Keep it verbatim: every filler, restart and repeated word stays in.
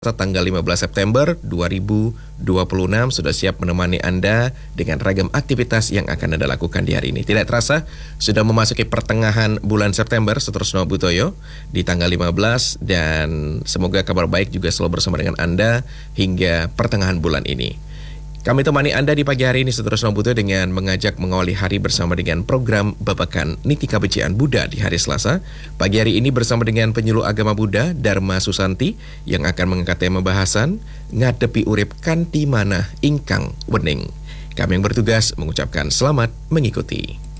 Tanggal lima belas September dua ribu dua puluh enam sudah siap menemani Anda dengan ragam aktivitas yang akan Anda lakukan di hari ini. Tidak terasa sudah memasuki pertengahan bulan September, Seterusno Butoyo di tanggal lima belas, dan semoga kabar baik juga selalu bersama dengan Anda hingga pertengahan bulan ini. Kami temani Anda di pagi hari ini, Seterusno Butoyo, dengan mengajak mengawali hari bersama dengan program Babakan Niti Kabecikan Buddha di hari Selasa. Pagi hari ini bersama dengan penyuluh agama Buddha Dharma Susanti yang akan mengangkat tema bahasan ngadepi urip kanthi manah ingkang wening. Kami yang bertugas mengucapkan selamat mengikuti.